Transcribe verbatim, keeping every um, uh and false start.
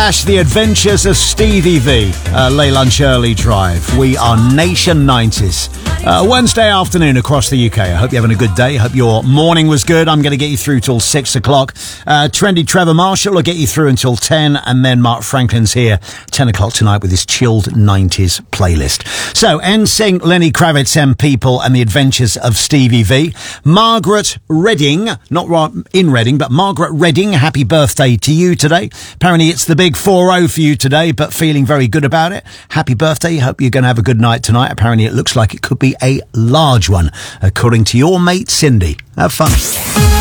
Dash, The Adventures of Stevie V, uh, Lay Lunch Early Drive. We are Nation nineties. Uh, Wednesday afternoon across the U K. I hope you're having a good day. I hope your morning was good. I'm going to get you through till six o'clock. Uh, trendy Trevor Marshall will get you through until ten, and then Mark Franklin's here ten o'clock tonight with his chilled nineties playlist. So, N Sync, Lenny Kravitz and People, and The Adventures of Stevie V. Margaret Redding, not right in Reading, but Margaret Redding, happy birthday to you today. Apparently it's the big four oh for you today, but feeling very good about it. Happy birthday. Hope you're going to have a good night tonight. Apparently it looks like it could be a large one, according to your mate Cindy. Have fun.